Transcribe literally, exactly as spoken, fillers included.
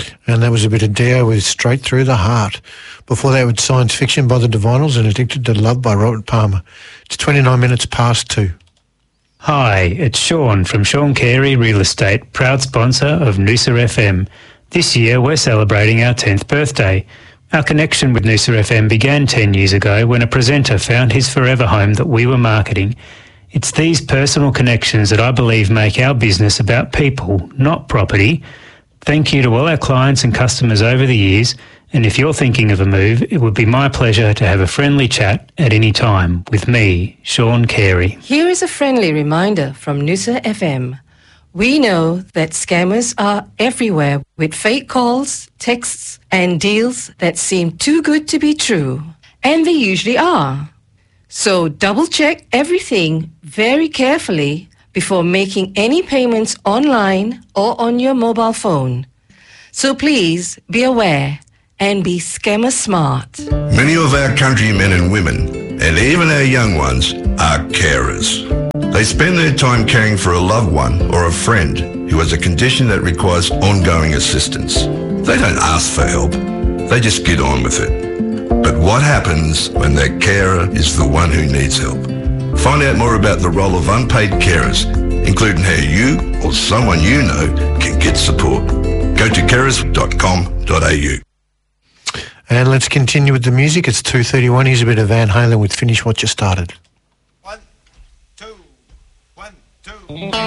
And that was a bit of Dio with Straight Through the Heart. Before that, with Science Fiction by the Divinyls and Addicted to Love by Robert Palmer. It's twenty-nine minutes past two. Hi, it's Sean from Sean Carey Real Estate, proud sponsor of Noosa F M. This year we're celebrating our tenth birthday. Our connection with Noosa F M began ten years ago when a presenter found his forever home that we were marketing. It's these personal connections that I believe make our business about people, not property. Thank you to all our clients and customers over the years, and if you're thinking of a move, it would be my pleasure to have a friendly chat at any time with me, Sean Carey. Here is a friendly reminder from Noosa F M. We know that scammers are everywhere with fake calls, texts, and deals that seem too good to be true. And they usually are. So double-check everything very carefully before making any payments online or on your mobile phone. So please be aware and be scammer smart. Many of our countrymen and women, and even our young ones, are carers. They spend their time caring for a loved one or a friend who has a condition that requires ongoing assistance. They don't ask for help, they just get on with it. But what happens when their carer is the one who needs help? Find out more about the role of unpaid carers, including how you or someone you know can get support. Go to carers dot com dot a u. And let's continue with the music. It's two thirty-one. Here's a bit of Van Halen with Finish What You Started. One, two, one, two.